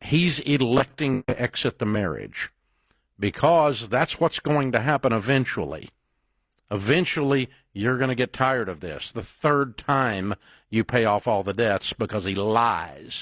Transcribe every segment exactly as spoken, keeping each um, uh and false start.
he's electing to exit the marriage because that's what's going to happen eventually. Eventually, you're going to get tired of this. The third time you pay off all the debts because he lies.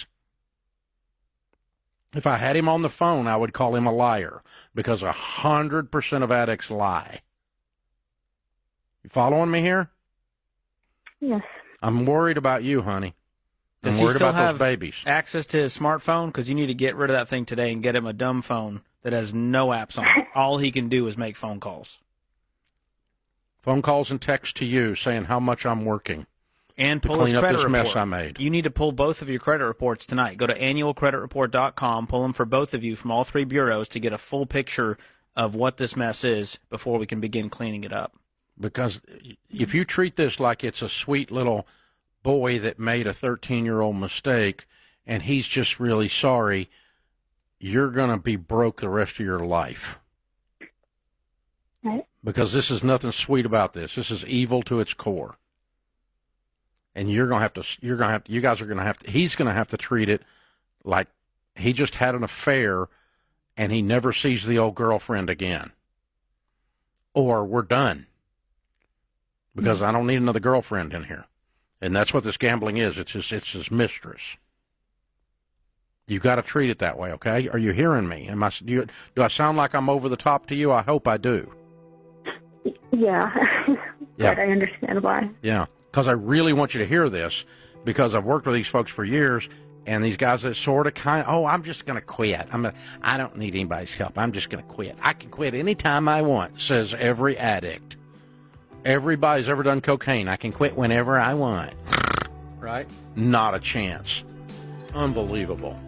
If I had him on the phone, I would call him a liar because one hundred percent of addicts lie. You following me here? Yes. I'm worried about you, honey. I'm Does worried he still about have those babies. access to his smartphone? Because you need to get rid of that thing today and get him a dumb phone that has no apps on it. All he can do is make phone calls. Phone calls and texts to you saying how much I'm working. And to pull clean his up credit this report. mess I made. You need to pull both of your credit reports tonight. Go to annual credit report dot com, pull them for both of you from all three bureaus to get a full picture of what this mess is before we can begin cleaning it up. Because if you treat this like it's a sweet little boy that made a thirteen-year-old mistake and he's just really sorry, you're going to be broke the rest of your life. Right. Because this is nothing sweet about this. This is evil to its core. And you're going to have to, you're going to have to, you guys are going to have to, he's going to have to treat it like he just had an affair and he never sees the old girlfriend again. Or we're done. Because I don't need another girlfriend in here. And that's what this gambling is. It's his, it's his mistress. You got to treat it that way, okay? Are you hearing me? Am I, do, you, do I sound like I'm over the top to you? I hope I do. Yeah. Yeah. But I understand why. Yeah. Because I really want you to hear this, because I've worked with these folks for years, and these guys that sort of kind of, oh, I'm just going to quit. I'm gonna, I don't need anybody's help. I'm just going to quit. I can quit anytime I want, says every addict. Everybody's ever done cocaine. I can quit whenever I want. Right? Not a chance. Unbelievable.